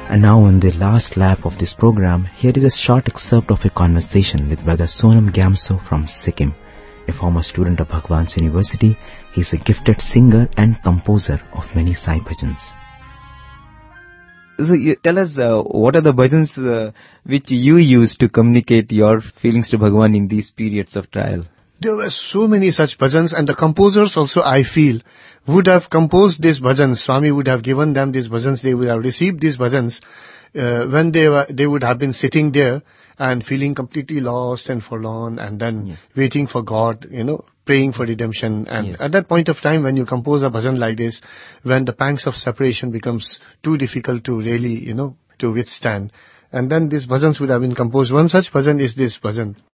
And now on the last lap of this program, here is a short excerpt of a conversation with Brother Sonam Gyamso from Sikkim. A former student of Bhagwan's University, he is a gifted singer and composer of many Sai bhajans. So tell us, what are the bhajans which you use to communicate your feelings to Bhagwan in these periods of trial? There were so many such bhajans, and the composers also, I feel, would have composed these bhajans. Swami would have given them these bhajans. They would have received these bhajans when they would have been sitting there and feeling completely lost and forlorn, and then waiting for God, praying for redemption. And at that point of time, when you compose a bhajan like this, when the pangs of separation becomes too difficult to really, to withstand, and then these bhajans would have been composed. One such bhajan is this bhajan.